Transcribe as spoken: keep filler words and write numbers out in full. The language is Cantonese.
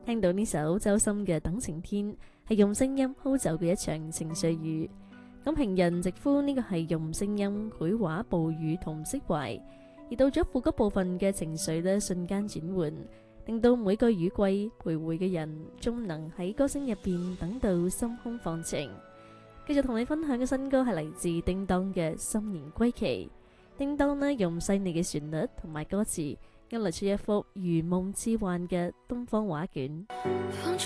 聽到呢首周深嘅《等晴天》，係用聲音鋪就嘅一場情緒雨。咁平人直呼呢個係用聲音繪畫暴雨同釋懷，而到咗副歌部分嘅情緒呢，瞬間轉換，令到每個雨季徘徊嘅人，終能喺歌聲入邊等到心空放晴。繼續同你分享嘅新歌係嚟自叮當嘅《新年歸期》。叮當呢用細膩嘅旋律同埋歌詞，勾勒出一幅如夢之幻嘅東方畫卷。